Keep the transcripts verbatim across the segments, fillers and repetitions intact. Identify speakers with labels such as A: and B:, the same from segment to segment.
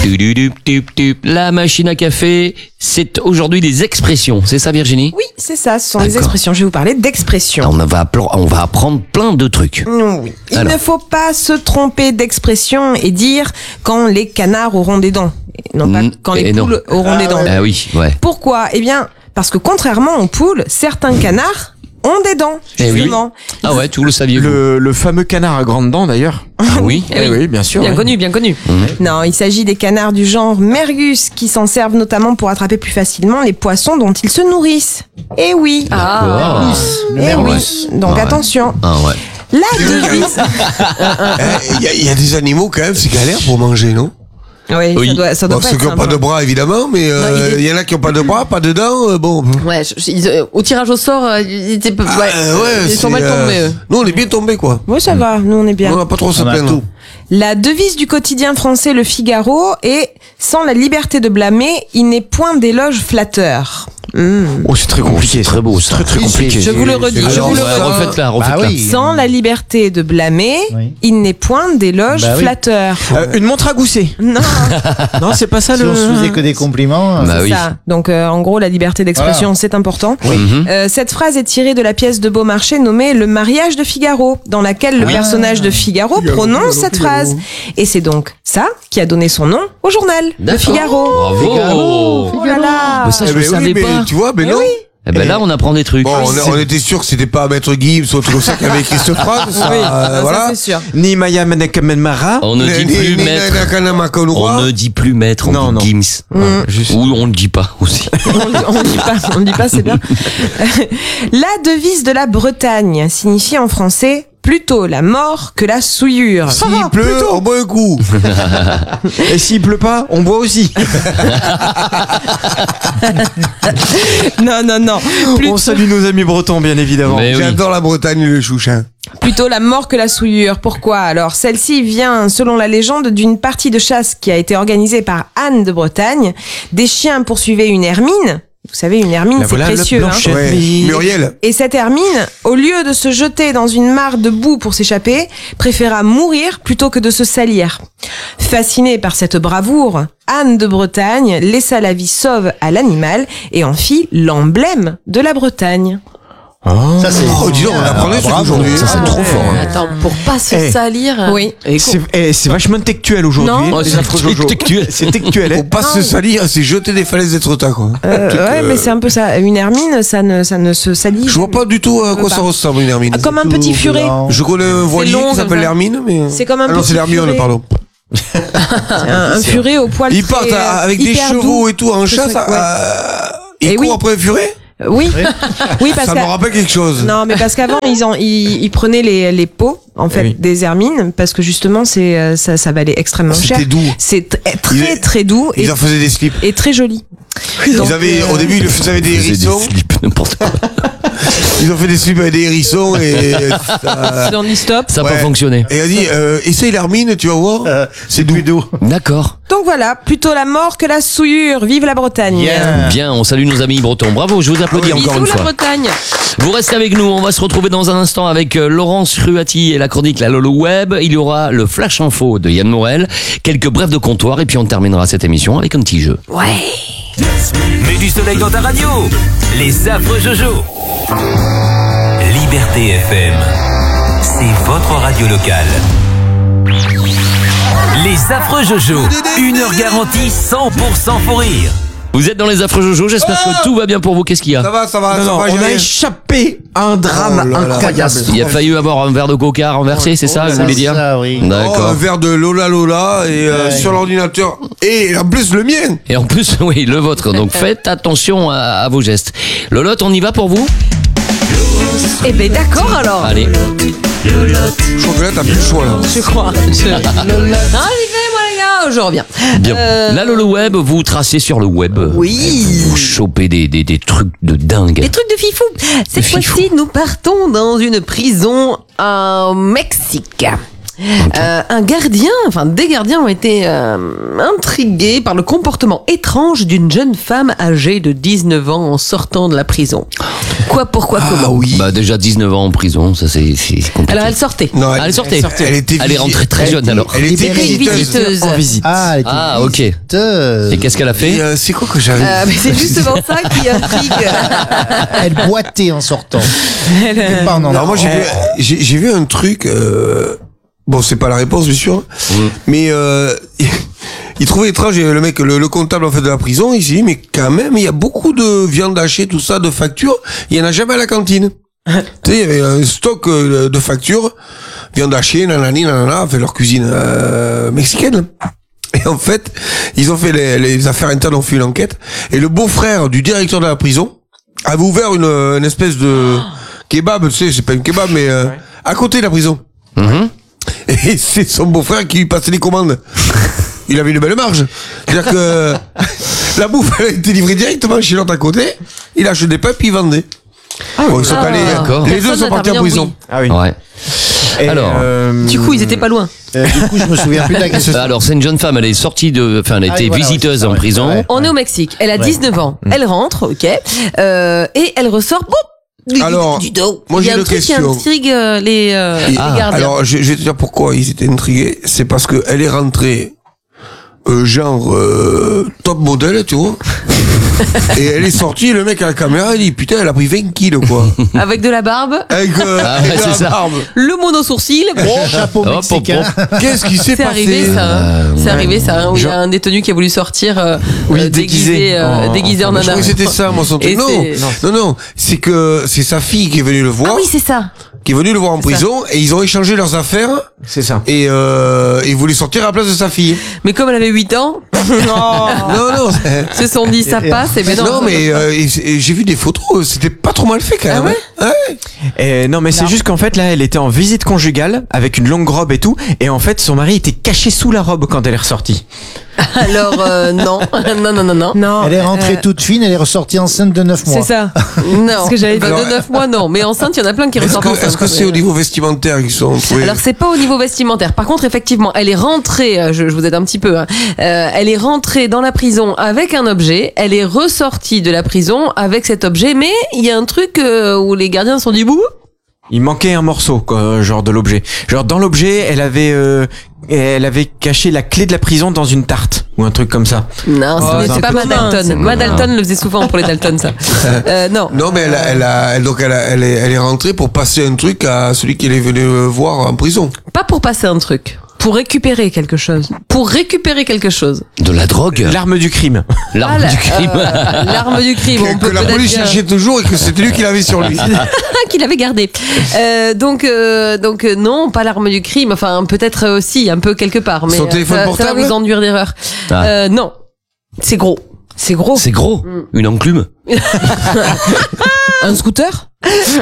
A: La machine à café, c'est aujourd'hui des expressions, c'est ça Virginie ?
B: Oui, c'est ça, ce sont
A: D'accord.
B: des expressions. Je vais vous parler d'expressions.
A: On va, on va apprendre plein de trucs.
B: Oui. Il
A: Alors.
B: ne faut pas se tromper d'expression et dire quand les canards auront des dents. Non pas
A: Mm,
B: quand les
A: et non.
B: poules auront
C: Ah
B: des dents.
C: ouais.
A: Ah oui, ouais.
B: Pourquoi ? Eh bien, parce que contrairement aux poules, certains canards ont des dents,
A: Eh oui.
B: justement.
A: Ah ouais, tout le saviez-vous ?
C: Le, le fameux canard à grandes dents d'ailleurs.
A: Ah oui.
B: Eh oui.
C: oui, bien sûr.
B: Bien
C: ouais.
B: connu, bien connu. Non, il s'agit des canards du genre Mergus qui s'en servent notamment pour attraper plus facilement les poissons dont ils se nourrissent. Eh oui.
A: Ah.
C: Le
B: Eh
C: merlus.
B: oui. Donc
A: Ah ouais.
B: attention.
A: Ah ouais.
B: La devise.
D: Il y, a- y a des animaux quand même, c'est galère pour manger, non?
B: Oui,
A: Oui.
B: ça doit, ça doit
D: Bon,
B: pas
D: ceux
B: être
D: qui n'ont pas
B: simple.
D: de bras, évidemment, mais euh,
E: Non,
D: il
E: il est-
D: y en a qui n'ont pas de bras, pas de dents, euh, bon.
E: Ouais, je- ils, euh, au tirage au sort, euh, ils étaient peu- ouais,
D: Euh, ouais,
E: ils sont
D: c'est,
E: mal tombés.
D: euh,
E: eux.
D: Nous, on est bien tombés, quoi.
B: Oui, ça va, nous on est bien.
D: On n'a pas trop se
F: On a
D: plaindre.
F: tout.
B: La devise du quotidien français Le Figaro est « Sans la liberté de blâmer, il n'est point d'éloge flatteur ». Hmm.
C: Oh, c'est très compliqué.
A: c'est très beau, ça.
C: Très très compliqué.
B: Je vous le redis, je
A: Alors,
B: vous le
A: ouais,
B: redis.
A: refaites-la, refaites-la.
F: Bah oui.
B: Sans la liberté de blâmer,
F: Oui.
B: il n'est point d'éloge
F: Bah oui.
B: flatteur.
C: Euh, une montre à gousset.
B: Non,
C: Non, c'est pas ça
F: Si
C: le.
F: on se faisait que des compliments.
A: Bah
B: c'est
A: oui.
B: ça. Donc euh, en gros, la liberté d'expression, c'est important.
A: Mhm.
B: Euh, cette phrase est tirée de la pièce de Beaumarchais nommée Le mariage de Figaro, dans laquelle le
F: Ah.
B: personnage de Figaro,
D: Figaro,
B: prononce
D: Figaro,
B: cette
D: Figaro.
B: phrase. Et c'est donc ça qui a donné son nom au journal, Le
A: D'accord.
B: Figaro.
A: Bravo.
B: Oh là là.
A: Mais ça, je
D: Eh
A: ne
D: ben oui,
A: savais
D: mais
A: pas.
D: tu vois, mais
B: Eh
D: non.
B: oui.
A: Eh ben là, on apprend des trucs.
D: Bon, on, a- on était sûr que c'était pas Maître Gibbs ou autre comme ça qui avait écrit cette phrase. Ça,
B: Oui,
D: euh,
B: ça,
D: voilà.
B: c'est sûr.
C: Ni Maya Menekamenmara.
A: On ne dit
D: Ni-
A: plus
D: ni-
A: maître.
D: ni- Nakana
A: On
D: Makonura.
A: ne dit plus maître, on
C: Non,
A: dit
C: non.
A: Gims.
B: Mm.
C: Juste.
A: Ou on ne dit pas aussi.
B: on ne dit pas, on dit pas, c'est bien. La devise de la Bretagne signifie en français plutôt la mort que la souillure.
D: S'il pleut, on boit un coup.
C: Et s'il pleut pas, on boit aussi.
B: Non, non, non. Plutôt,
C: On salue nos amis bretons, bien évidemment.
A: Mais oui.
D: J'adore la Bretagne et le chouchin.
B: plutôt la mort que la souillure. Pourquoi ? Alors, celle-ci vient, selon la légende, d'une partie de chasse qui a été organisée par Anne de Bretagne. Des chiens poursuivaient une hermine. Vous savez, une hermine,
C: La
B: c'est
C: voilà, la
B: précieux. Hein.
C: blanchette.
D: Ouais.
C: Mais-
D: Muriel.
B: Et cette hermine, au lieu de se jeter dans une mare de boue pour s'échapper, préféra mourir plutôt que de se salir. Fascinée par cette bravoure, Anne de Bretagne laissa la vie sauve à l'animal et en fit l'emblème de la Bretagne.
F: Ça, c'est.
D: Oh, dis donc, on apprend des trucs
F: bravo.
D: aujourd'hui.
A: Ça, c'est trop fort. hein.
E: Attends, pour pas se
C: Eh.
E: salir.
B: Oui.
E: Et
C: C'est eh, c'est vachement textuel aujourd'hui.
B: Non.
A: Oh,
C: les
A: c'est
C: affreux Jojo.
A: textuel.
C: C'est textuel.
D: Faut
C: hein.
D: pas se salir, c'est jeter des falaises d'être tard, quoi.
B: Euh,
D: Truc,
B: ouais,
D: euh,
B: mais c'est un peu ça. Une hermine, ça ne, ça ne se salit.
D: Je vois pas du tout à quoi
B: pas.
D: ça ressemble une hermine.
B: Ah, comme un petit furet.
D: Je connais un voilier
B: long,
D: qui
B: comme
D: s'appelle
B: ça.
D: l'hermine, mais.
B: C'est comme un
D: Ah non,
B: petit
D: c'est l'hermione,
B: furet.
D: pardon.
B: Un, un furet au poil
D: Ils
B: très,
D: partent
B: euh,
D: avec des
B: hyper
D: chevaux
B: doux.
D: et tout en
B: Ce
D: chasse.
B: serait- ouais.
D: euh, Ils
B: Eh
D: courent
B: oui.
D: après un furet.
B: Oui, oui, parce
D: Ça
B: que
D: me rappelle quelque chose.
B: non, mais parce qu'avant ils, en, ils, ils prenaient les, les peaux en fait
C: oui.
B: des hermines parce que justement c'est euh, ça, ça valait extrêmement cher.
D: C'était doux.
B: C'est tr- très
D: Ils-
B: très doux et,
D: Ils en faisaient des slips.
B: et très joli. Donc,
D: Ils avaient,
B: euh,
D: au début, ils faisaient des
A: Vous faisiez
D: hérissons.
A: slips, n'importe quoi.
D: Ils ont fait des slips avec des hérissons et. ça-
B: on y stop.
A: Ça n'a pas
D: Ouais.
A: fonctionné.
D: Et elle a dit, euh, essaye l'hermine, tu vas voir.
F: Euh, c'est doux.
A: D'accord.
B: Donc voilà, plutôt la mort que la souillure. Vive la Bretagne.
F: Bien.
A: Bien, on salue nos amis bretons. Bravo, je vous applaudis encore une
B: Bisous la
A: fois.
B: Bretagne.
A: Vous restez avec nous, on va se retrouver dans un instant avec euh, Laurence Ruati et la chronique La Lolo Web. Il y aura le Flash Info de Yann Morel, quelques brefs de comptoir et puis on terminera cette émission avec un petit jeu.
G: Mets du soleil dans ta radio. Les affreux Jojo. Liberté F M. C'est votre radio locale. Les affreux Jojo. Une heure garantie cent pour cent faux rire.
A: Vous êtes dans les affreux Jojo, j'espère que tout va bien pour vous. Qu'est-ce qu'il y
D: Ça
A: a?
D: va, ça va,
C: Non,
D: ça
C: non,
D: va, j'ai
C: on a
D: rien.
C: échappé à un drame
D: Oh là là.
C: incroyable.
A: Il a failli avoir un verre de coca renversé, c'est ça, vous voulez dire?
F: Ça, oui.
D: Oh, un
A: D'accord.
D: verre de Lola Lola et euh,
F: Ouais.
D: sur l'ordinateur. Et en plus le mien.
A: Et en plus, oui, le vôtre. Donc faites attention à, à vos gestes. Lolotte, on y va pour vous?
B: Eh ben d'accord alors.
A: Allez.
D: Je crois que là t'as plus le choix là.
B: Je crois. Je... Ah, j'y vais moi les gars, je reviens.
A: Bien.
B: Euh,
A: La Lolo Web, vous tracez sur le web.
B: Oui.
A: Vous chopez des, des, des trucs de dingue.
B: Des trucs de fifou. Cette
A: fifou.
B: fois-ci, nous partons dans une prison au Mexique. Euh, un gardien, enfin des gardiens ont été euh, intrigués par le comportement étrange d'une jeune femme âgée de dix-neuf ans en sortant de la prison.
E: Quoi, pourquoi,
D: Ah
E: comment
D: oui.
A: Bah déjà dix-neuf ans en prison, ça c'est c'est compliqué.
E: Alors elle sortait.
D: Non,
A: Ah, elle sortait.
D: Elle était
A: Elle est rentrée très jeune alors.
D: Elle était
E: C'était une
D: visiteuse.
E: visiteuse.
C: En visite.
F: Ah, elle était
A: Ah, ok.
F: visiteuse.
A: Et qu'est-ce qu'elle a
D: Et,
A: fait?
D: euh, c'est quoi que j'avais
E: Euh, mais c'est justement ça qui intrigue.
F: Elle boitait en sortant. Et pas en
D: Alors moi j'ai vu, j'ai, j'ai vu un truc. Euh... Bon, c'est pas la réponse bien sûr, mais euh, il trouvait étrange le mec, le, le comptable en fait de la prison. Il s'est dit mais quand même il y a beaucoup de viande hachée, tout ça, de factures. Il y en a jamais à la cantine. Tu sais, il y avait un stock euh, de factures, viande hachée, nanani, nanana, fait leur cuisine euh, mexicaine. Et en fait, ils ont fait les, les affaires internes, ont fait une enquête. Et le beau-frère du directeur de la prison avait ouvert une, une espèce de kebab, tu sais, c'est pas une kebab, mais euh, à côté de la prison.
A: Mhm.
D: Et c'est son beau-frère qui lui passait les commandes. Il avait une belle marge. C'est-à-dire que la bouffe, elle a été livrée directement chez l'autre à côté. Il achetait des pains puis il vendait. Bon, ils sont
E: Ah,
D: allés,
A: d'accord.
D: les deux
E: Personne
D: sont partis en
E: n'intervient,
D: prison.
E: oui.
C: Ah oui.
A: Ouais.
C: Et,
A: Alors.
C: euh,
E: Du coup, ils étaient pas loin.
F: Euh, du coup, je me souviens plus de la question.
A: Alors c'est une jeune femme, elle est sortie de, enfin elle
F: Ah,
A: était
F: oui, voilà,
A: visiteuse
F: ouais, c'est ça,
A: en
F: ouais.
A: prison.
F: Ouais.
E: On est au Mexique. Elle a
F: Ouais.
E: dix-neuf ans. Elle rentre, ok. Euh, et elle ressort. Boum, du-
D: Alors,
E: du dos.
D: moi,
E: Il y
D: j'ai
E: a un
D: une
E: truc qui
D: question.
E: intrigue euh, les, euh,
D: Et-
E: les gardiens.
D: Alors, je, je vais te dire pourquoi ils étaient intrigués. C'est parce que elle est rentrée, euh, genre euh, top modèle, tu vois. Et elle est sortie, le mec à la caméra, il dit putain, elle a pris vingt kilos quoi.
E: Avec de la barbe,
D: Avec, euh,
A: Ah,
D: avec
A: ouais,
D: de la
A: c'est ça.
D: barbe.
E: le mono-sourcil. Bon,
F: Chapeau
A: Hop,
F: mexicain.
A: hop,
D: Qu'est-ce qui s'est
E: c'est
D: passé
E: arrivé ça. hein.
A: Euh,
E: C'est
A: ouais.
E: arrivé ça. hein, où il y
C: Genre-
E: a un détenu qui a voulu sortir euh,
C: Oui,
E: euh,
C: déguisé
E: déguisé, euh,
C: en-
E: déguisé en
C: en-
D: Je
E: nana.
D: croyais que c'était ça, moi, son truc.
E: Et
D: Non,
E: c'est-
D: non, non, c'est que c'est sa fille qui est venue le voir,
E: Ah oui, c'est ça.
D: qui est venue le voir en prison, et ils ont échangé leurs affaires,
C: C'est ça.
D: et euh, ils voulaient sortir à la place de sa fille.
E: Mais comme elle avait huit ans,
D: Non, non, c'est-
E: ils se sont dit ça passe. Et ben non.
D: non, mais euh, et c'est- et j'ai vu des photos, c'était pas trop mal fait quand même.
E: Ah ouais
D: hein. Ouais.
C: Et non, mais c'est juste qu'en fait, là, elle était en visite conjugale avec une longue robe et tout. Et en fait, son mari était caché sous la robe quand elle est ressortie.
E: Alors euh, non, non, non, non, non.
B: Non.
F: Elle est rentrée
B: euh,
F: toute fine, elle est ressortie enceinte de neuf mois.
B: C'est ça.
E: Non.
B: ce que j'allais
E: Bah,
D: dire.
E: de neuf mois, non. Mais enceinte, il y en a plein qui
D: Est-ce
E: ressortent
D: que
E: enceintes.
D: est-ce que c'est
E: Mais-
D: au niveau vestimentaire qu'ils sont trouvés?
E: Alors c'est pas au niveau vestimentaire. Par contre, effectivement, elle est rentrée. euh, Je, je vous aide un petit peu. hein, euh, elle est rentrée dans la prison avec un objet. Elle est ressortie de la prison avec cet objet. Mais il y a un truc euh, où les gardiens se sont dit bouh.
C: Il manquait un morceau, quoi, genre de l'objet. Genre dans l'objet, elle avait, euh, elle avait caché la clé de la prison dans une tarte ou un truc comme ça.
E: Non,
C: Oh,
E: c'est
C: c'est
E: c'est
C: un
E: pas
C: peu
E: ma
B: commun,
E: Dalton.
B: c'est
E: Ma Dalton le faisait souvent pour les Dalton, ça. Euh, non.
D: Non, mais elle, a, elle a, elle, donc elle, a- elle est, elle est rentrée pour passer un truc à celui qui est venu euh, voir en prison.
E: Pas pour passer un truc.
B: Pour récupérer quelque chose.
E: Pour récupérer quelque chose.
A: De la drogue.
C: L'arme du crime.
A: L'arme
E: Ah, la-
A: du crime.
E: euh, L'arme du crime. On
D: Que,
E: peut
D: que la
E: peut-être
D: police
E: dire-
D: cherchait toujours et que c'était lui qui l'avait sur lui.
E: qu'il avait gardé. Euh, donc, euh, donc euh, non, pas l'arme du crime. Enfin, peut-être aussi un peu quelque part, mais
D: Son
E: euh,
D: téléphone
E: ça, ça va
D: portable
E: vous enduire d'erreur.
A: Ah.
E: Euh, non, c'est gros. C'est gros.
A: C'est gros. Une enclume.
B: Un scooter?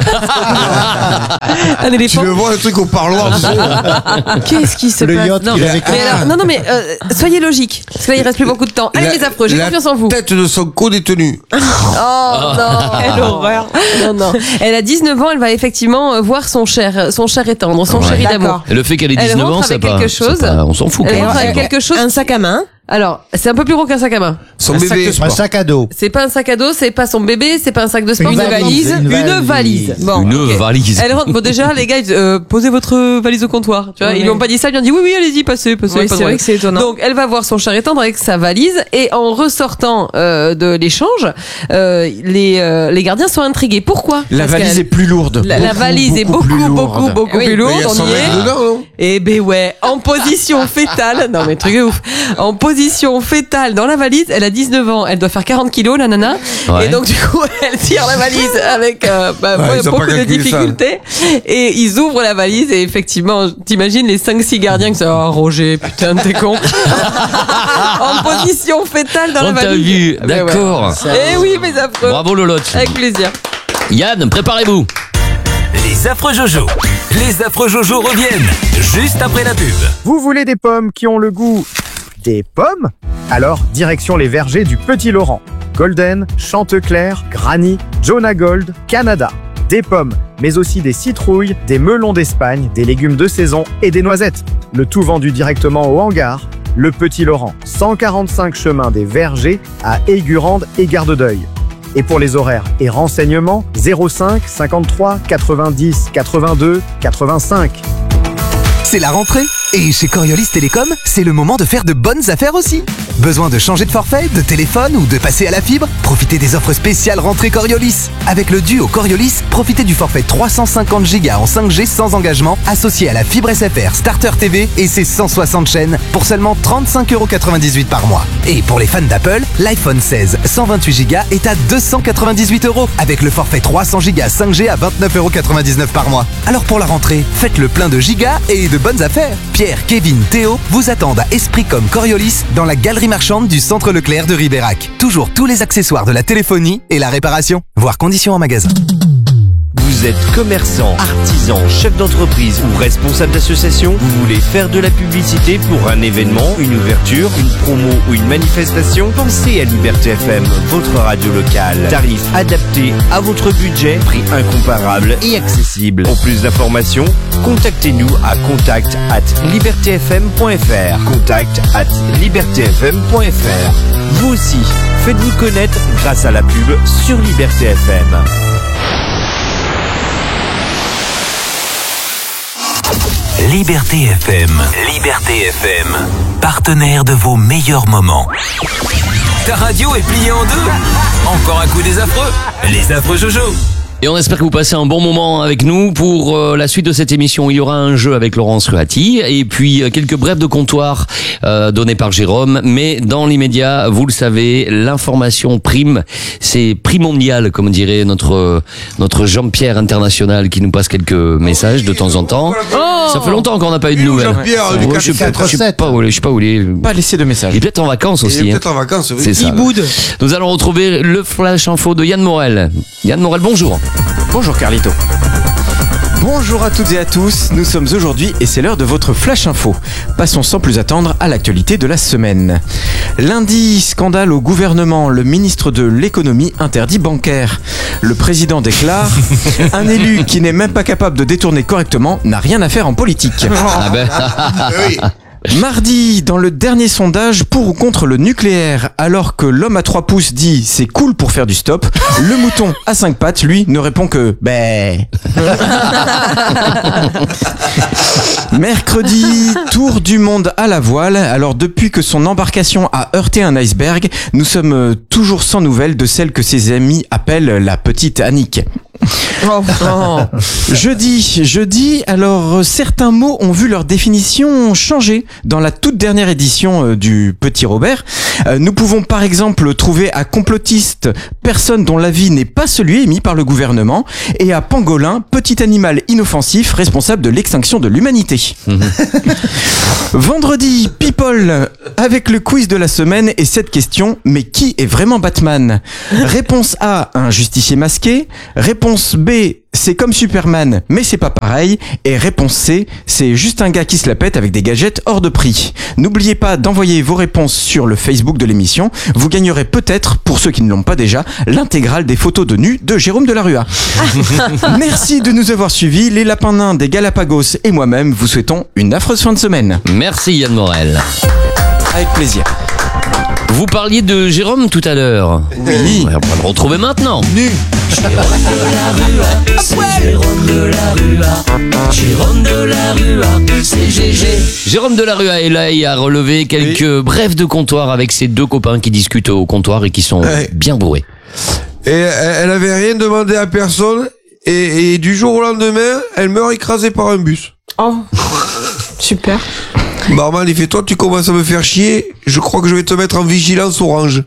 E: Un
D: Tu
E: éléphant.
D: le vois, le truc au parloir. tu sais.
E: Qu'est-ce qui se
F: Le
E: passe
F: yacht
E: non.
F: qu'il avait
E: Mais alors, non, non, mais euh, soyez logique. Parce que là, il reste plus beaucoup de temps. Allez,
D: La-
E: les affreux, j'ai
D: la
E: confiance en vous.
D: tête de son co-détenu.
E: Oh non,
B: Quelle horreur.
E: Non, non. Elle a dix-neuf ans, elle va effectivement euh, voir son cher, son cher et tendre, son
A: Ouais.
E: chéri
B: D'accord.
E: d'amour.
A: Et le fait qu'elle ait
E: Elle
A: dix-neuf
E: rentre
A: ans, c'est
E: avec
A: pas,
E: quelque
A: c'est
E: chose.
A: pas- on s'en fout.
E: Elle
A: quoi.
E: rentre avec quelque chose.
B: Un sac à main.
E: Alors, c'est un peu plus gros qu'un sac à main.
D: Son
C: Un sac
D: bébé.
C: de sport.
F: Un sac à dos.
E: C'est pas un sac à dos, c'est pas son bébé, c'est pas un sac de sport,
F: Une
E: c'est
F: valise,
E: une
F: une
E: valise.
F: valise.
E: Bon,
A: Une
E: ok.
A: valise.
E: Elle rentre. Bon, déjà, les gars, ils disent, euh, posez votre valise au comptoir. Tu vois,
B: Ouais.
E: ils lui ont pas dit ça, ils lui ont dit oui, oui, allez-y, passez, passez.
B: Oui,
E: pas de
B: c'est vrai
E: problème.
B: que c'est étonnant.
E: Donc, elle va voir son cher et tendre avec sa valise et en ressortant euh, de l'échange, euh, les euh, les gardiens sont intrigués. Pourquoi
C: La
E: Parce
C: valise
E: qu'elle-
C: est plus lourde.
E: La, la
C: Beaucoup,
E: valise est beaucoup,
C: plus
E: beaucoup,
C: lourde.
E: beaucoup,
B: Oui.
E: plus
D: Mais
E: lourde.
D: il y a
E: On
D: son
E: y
D: mec
E: est.
D: dedans, non?
E: Eh ben ouais, en position fétale. Non mais truc de ouf. En position fétale dans la valise. Elle a dix-neuf ans. Elle doit faire quarante kilos, la nana.
A: Ouais.
E: Et donc du coup, elle tire la valise avec euh, bah,
D: Ouais,
E: ouais,
D: ils ont
E: beaucoup
D: pas
E: de
D: calculé ça.
E: difficultés. Et ils ouvrent la valise et effectivement, t'imagines les cinq six gardiens qui sont oh, Roger, putain t'es con. En position fétale dans la
A: On t'a
E: valise.
A: vu,
E: Ah ben ouais.
A: d'accord.
E: Eh oui, mes affreux.
A: Bravo Lolotte.
E: Avec plaisir.
A: Yann, préparez-vous.
G: Les affreux Jojo. Les affreux Jojo reviennent juste après la pub.
H: Vous voulez des pommes qui ont le goût des pommes? Alors, direction les vergers du Petit Laurent. Golden, Chantecler, Granny, Jonah Gold, Canada. Des pommes, mais aussi des citrouilles, des melons d'Espagne, des légumes de saison et des noisettes. Le tout vendu directement au hangar. Le Petit Laurent, cent quarante-cinq chemin des Vergers à Aigurande et Garde d'Oeil. Et pour les horaires et renseignements, zéro cinq cinquante-trois quatre-vingt-dix quatre-vingt-deux quatre-vingt-cinq.
I: C'est la rentrée et chez Coriolis Télécom, c'est le moment de faire de bonnes affaires aussi. Besoin de changer de forfait, de téléphone ou de passer à la fibre? Profitez des offres spéciales rentrée Coriolis. Avec le duo Coriolis, profitez du forfait trois cent cinquante gigas en cinq G sans engagement associé à la fibre S F R, Starter T V et ses cent soixante chaînes pour seulement trente-cinq euros quatre-vingt-dix-huit par mois. Et pour les fans d'Apple, l'iPhone seize cent vingt-huit gigas est à deux cent quatre-vingt-dix-huit euros avec le forfait trois cents gigas cinq G à vingt-neuf euros quatre-vingt-dix-neuf par mois. Alors pour la rentrée, faites le plein de gigas et de bonnes affaires. Pierre, Kevin, Théo vous attendent à Esprit comme Coriolis dans la galerie marchande du centre Leclerc de Ribérac. Toujours tous les accessoires de la téléphonie et la réparation. Voir conditions en magasin.
J: Vous êtes commerçant, artisan, chef d'entreprise ou responsable d'association? Vous voulez faire de la publicité pour un événement, une ouverture, une promo ou une manifestation? Pensez à Liberté F M, votre radio locale. Tarif adapté à votre budget, prix incomparable et accessible. Pour plus d'informations, contactez-nous à contact at liberté f m point f r. contact at liberté f m point f r. Vous aussi, faites-vous connaître grâce à la pub sur Liberté F M.
G: Liberté F M. Liberté F M. Partenaire de vos meilleurs moments. Ta radio est pliée en deux. Encore un coup des affreux. Les affreux Jojo.
A: Et on espère que vous passez un bon moment avec nous pour euh, la suite de cette émission. Il y aura un jeu avec Laurence Ruati et puis euh, quelques brèves de comptoir euh, données par Jérôme. Mais dans l'immédiat, vous le savez, l'information prime. C'est primordial, comme dirait notre notre Jean-Pierre international qui nous passe quelques messages de temps en temps.
E: Oh
A: Ça fait longtemps qu'on n'a pas eu de nouvelles.
D: Jean-Pierre, du
A: Ouais, je sais pas,
F: quatre
A: je sais
F: sept.
A: pas où il est, je sais pas où il est.
C: Pas laisser de message.
A: Il est peut-être en vacances
D: Il
A: aussi.
D: est
A: hein.
D: peut-être en vacances. oui.
A: C'est ça. Nous allons retrouver le flash info de Yann Morel. Yann Morel, bonjour.
C: Bonjour Carlito. Bonjour à toutes et à tous, nous sommes aujourd'hui et c'est l'heure de votre Flash Info. Passons sans plus attendre à l'actualité de la semaine. Lundi, scandale au gouvernement, le ministre de l'économie interdit bancaire. Le président déclare « Un élu qui n'est même pas capable de détourner correctement n'a rien à faire en politique ».
A: Ah ben.
D: Oui.
C: Mardi, dans le dernier sondage pour ou contre le nucléaire, alors que l'homme à trois pouces dit c'est cool pour faire du stop, le mouton à cinq pattes, lui, ne répond que ben. Mercredi, tour du monde à la voile. Alors depuis que son embarcation a heurté un iceberg, nous sommes toujours sans nouvelles de celle que ses amis appellent la petite Annick.
E: Oh, oh.
C: Jeudi, jeudi, alors certains mots ont vu leur définition changer dans la toute dernière édition euh, du Petit Robert. Euh, nous pouvons par exemple trouver à complotiste personne dont l'avis n'est pas celui émis par le gouvernement et à pangolin petit animal inoffensif responsable de l'extinction de l'humanité. Mmh. Vendredi, people avec le quiz de la semaine et cette question, mais qui est vraiment Batman? Réponse A, un justicier masqué. Réponse B, c'est comme Superman, mais c'est pas pareil. Et réponse C, c'est juste un gars qui se la pète avec des gadgets hors de prix. N'oubliez pas d'envoyer vos réponses sur le Facebook de l'émission. Vous gagnerez peut-être, pour ceux qui ne l'ont pas déjà, l'intégrale des photos de nu de Jérôme Delarue. Merci de nous avoir suivis. Les lapins nains des Galapagos et moi-même vous souhaitons une affreuse fin de semaine.
A: Merci Yann Morel.
C: Avec plaisir.
A: Vous parliez de Jérôme tout à l'heure.
C: Oui.
A: On va le retrouver maintenant.
C: Nu.
A: Jérôme de la Rua, c'est G G. Jérôme de la Rua est là et a relevé quelques oui. brèves de comptoir avec ses deux copains qui discutent au comptoir et qui sont ouais. bien bourrés.
D: Et elle avait rien demandé à personne et, et du jour au lendemain, elle meurt écrasée par un bus.
B: Oh, super.
D: Barman, il fait, toi, tu commences à me faire chier, je crois que je vais te mettre en vigilance orange.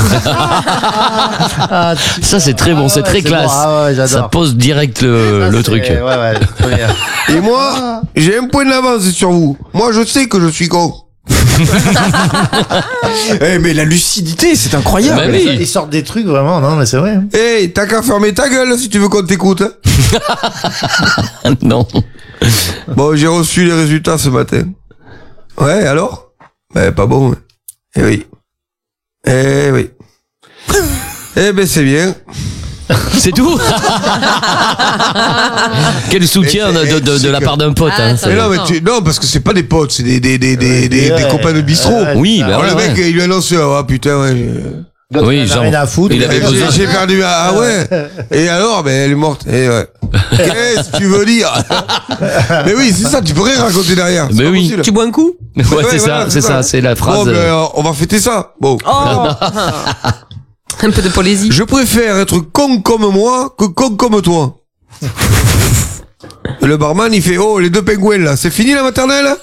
A: Ah, ça, c'est très bon, ah, c'est ouais, très c'est classe. Bon. Ah, ouais, ça pose direct le, le truc.
F: Ouais, ouais,
D: et moi, j'ai un point d'avance sur vous. Moi, je sais que je suis con.
C: Eh, mais la lucidité, c'est incroyable.
F: Bah oui. Ils sortent des trucs vraiment, non, mais c'est vrai.
D: Eh, hey, t'as qu'à fermer ta gueule si tu veux qu'on t'écoute.
A: Non.
D: Bon, j'ai reçu les résultats ce matin. Ouais, alors? Ben, pas bon. Eh oui. Eh oui. Eh ben, c'est bien.
A: C'est tout. Quel soutien de, de, de, de la part d'un pote. Ah, hein,
D: mais non, mais tu, non, parce que c'est pas des potes, c'est des, des, des, des, des, des, des copains de bistrot.
A: Oui, bah
D: alors,
A: ouais,
D: le mec,
A: ouais.
D: il lui annonce, ah oh, putain, ouais.
F: Donc,
A: Oui,
F: il en a
A: genre,
F: rien à foutre.
A: il avait
D: J'ai-
A: besoin.
D: J'ai perdu. Ah ouais. Et alors, ben elle est morte. Et ouais. Qu'est-ce que tu veux dire? Mais oui, c'est ça. Tu peux rien raconter derrière. c'est
A: Mais
D: pas
A: oui.
D: possible.
E: Tu bois un coup?
A: Ouais,
D: Ouais,
A: c'est
D: voilà,
A: ça, c'est ça, c'est la phrase.
D: Bon, ben, euh, on va fêter ça. Bon.
E: Oh Un peu de polésie.
D: Je préfère être con comme moi que con comme toi. Le barman, il fait, oh, les deux pingouins là, c'est fini la maternelle?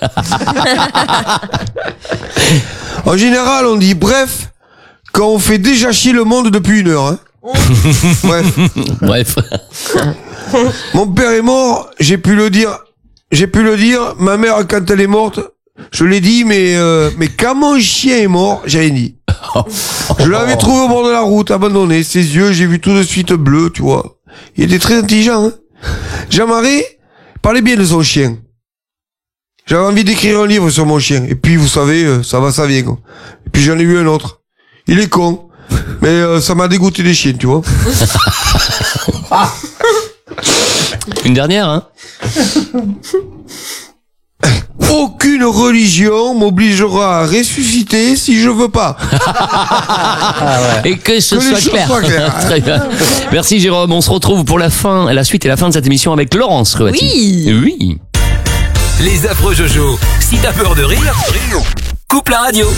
D: En général, on dit bref quand on fait déjà chier le monde depuis une heure. Hein. Bref.
A: Bref.
D: Mon père est mort, j'ai pu le dire. J'ai pu le dire. Ma mère, quand elle est morte, je l'ai dit, mais euh, mais quand mon chien est mort, j'ai rien dit. Je l'avais trouvé au bord de la route, abandonné. Ses yeux, j'ai vu tout de suite bleu, tu vois. Il était très intelligent. Hein. Jean-Marie parlait bien de son chien. J'avais envie d'écrire un livre sur mon chien. Et puis, vous savez, euh, ça va, ça vient. Quoi. Et puis, j'en ai eu un autre. Il est con. Mais euh, ça m'a dégoûté des chiens, tu vois.
A: Une dernière, hein.
D: Aucune religion m'obligera à ressusciter si je veux pas.
A: Et que ce
D: Que les
A: soit
D: choses
A: clair.
D: soient claires.
A: Très bien. Merci Jérôme. On se retrouve pour la fin, la suite et la fin de cette émission avec Laurence Ruati.
E: Oui.
A: Oui.
G: Les affreux Jojo. Si t'as peur de rire, coupe la radio.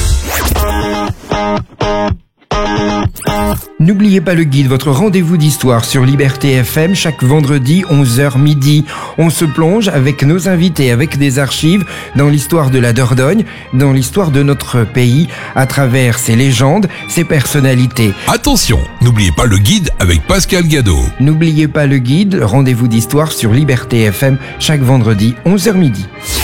K: N'oubliez pas le guide, votre rendez-vous d'histoire sur Liberté F M chaque vendredi onze heures midi. On se plonge avec nos invités, avec des archives, dans l'histoire de la Dordogne, dans l'histoire de notre pays, à travers ses légendes, ses personnalités.
L: Attention, n'oubliez pas le guide avec Pascal Gado.
K: N'oubliez pas le guide, rendez-vous d'histoire sur Liberté F M chaque vendredi onze heures midi.